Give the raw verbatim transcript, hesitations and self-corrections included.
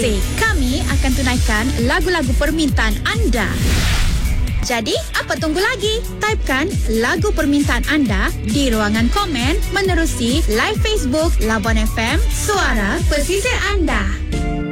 Pesisir. Kami akan tunaikan lagu-lagu permintaan anda. Jadi, apa tunggu lagi? Typekan lagu permintaan anda di ruangan komen menerusi live Facebook Labuan F M, suara pesisir anda.